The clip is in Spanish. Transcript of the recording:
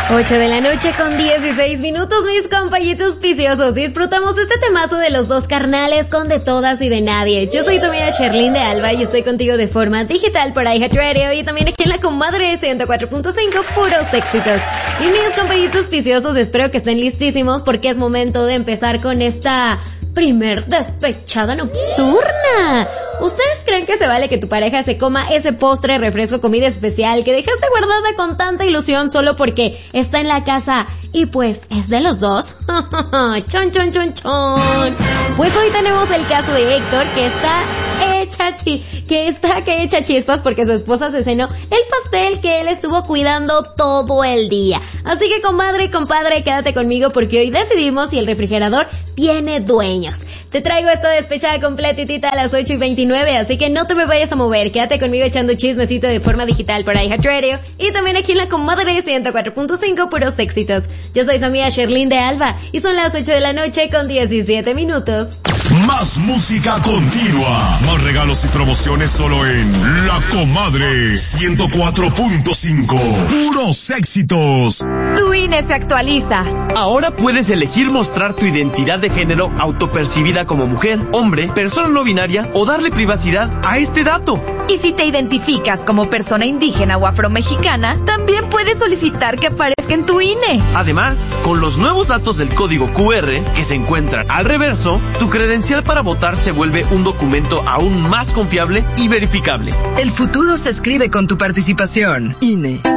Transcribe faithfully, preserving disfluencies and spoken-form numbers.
ocho de la noche con dieciséis minutos, mis compañitos viciosos. Disfrutamos este temazo de los dos carnales con De Todas y de Nadie. Yo soy tu amiga Sherlyn de Alba y estoy contigo de forma digital por iHeartRadio y también aquí en la comadre ciento cuatro punto cinco, puros éxitos. Y mis compañitos viciosos, espero que estén listísimos porque es momento de empezar con esta primer despechada nocturna. ¿Ustedes creen que se vale que tu pareja se coma ese postre, refresco, comida especial que dejaste guardada con tanta ilusión solo porque está en la casa y pues es de los dos? Chon, chon, chon, chon. Pues hoy tenemos el caso de Héctor, que está hecha chi, que está que echa chispas porque su esposa se cenó el pastel que él estuvo cuidando todo el día. Así que, comadre y compadre, quédate conmigo porque hoy decidimos si el refrigerador tiene dueños. Te traigo esta despechada completita a las ocho y veintinueve, así que no te me vayas a mover. Quédate conmigo echando chismecito de forma digital por iHeartRadio y también aquí en la comadre ciento cuatro punto cinco, puros éxitos. Yo soy tu amiga Sherlyn de Alba y son las ocho de la noche con diecisiete minutos. Más música continua, más regalos y promociones solo en La Comadre ciento cuatro punto cinco. Puros éxitos. Tu I N E se actualiza. Ahora puedes elegir mostrar tu identidad de género autopercibida como mujer, hombre, persona no binaria o darle privacidad a este dato. Y si te identificas como persona indígena o afromexicana, también puedes solicitar que aparezca en tu I N E. Además, con los nuevos datos del código Q R que se encuentran al reverso, tu credencial para votar se vuelve un documento aún más confiable y verificable. El futuro se escribe con tu participación. I N E.